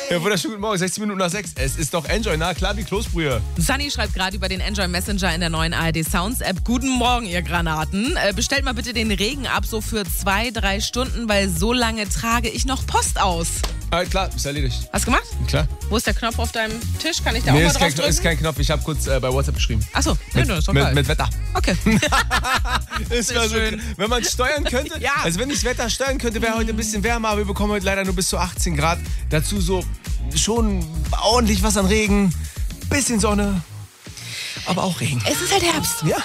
Ja, wunderschönen guten Morgen, 16 Minuten nach 6. Es ist doch Enjoy, na klar, wie Kloßbrühe. Sunny schreibt gerade über den Enjoy Messenger in der neuen ARD Sounds App. Guten Morgen, ihr Granaten. Bestellt mal bitte den Regen ab, so für 2-3 Stunden, weil so lange trage ich noch Post aus. Klar, ist erledigt. Hast du gemacht? Klar. Wo ist der Knopf auf deinem Tisch? Kann ich da auch mal drauf drücken? Ist kein Knopf, ich habe kurz bei WhatsApp geschrieben. Achso, ist doch geil. Mit Wetter. Okay. Ist Sehr so, schön. wenn man steuern könnte, Ja. also wenn ich das Wetter steuern könnte, wäre heute ein bisschen wärmer, aber wir bekommen heute leider nur bis zu 18 Grad. Dazu so schon ordentlich was an Regen, bisschen Sonne, aber auch Regen. Es ist halt Herbst. Ja.